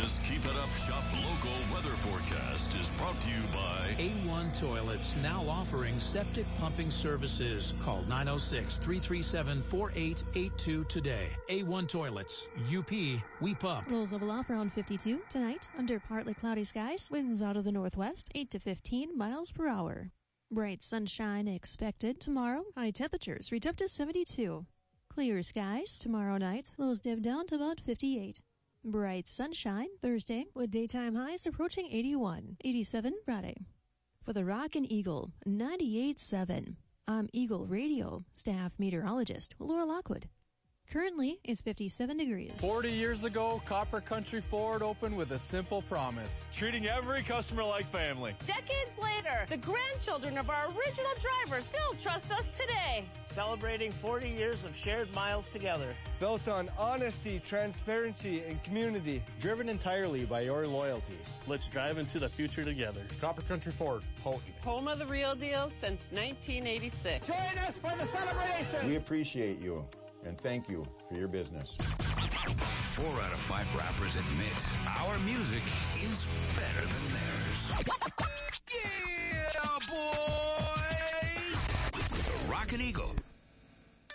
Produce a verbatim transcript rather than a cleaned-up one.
This Keep It Up Shop local weather forecast is brought to you by A one Toilets, now offering septic pumping services. Call nine oh six, three three seven, four eight eight two today. A one Toilets. U P, we pump. Lows level off around fifty-two tonight under partly cloudy skies. Winds out of the northwest, eight to fifteen miles per hour. Bright sunshine expected tomorrow. High temperatures reach up to seventy-two. Clear skies tomorrow night. Lows dip down to about fifty-eight. Bright sunshine Thursday with daytime highs approaching eighty-one. eighty-seven Friday. For the Rock and Eagle, ninety-eight point seven. I'm Eagle Radio staff meteorologist Laura Lockwood. Currently, it's fifty-seven degrees. forty years ago, Copper Country Ford opened with a simple promise: treating every customer like family. Decades later, the grandchildren of our original driver still trust us today. Celebrating forty years of shared miles together. Built on honesty, transparency, and community. Driven entirely by your loyalty. Let's drive into the future together. Copper Country Ford, Houghton. Home of the real deal since nineteen eighty-six. Join us for the celebration. We appreciate you. And thank you for your business. Four out of five rappers admit our music is better than theirs.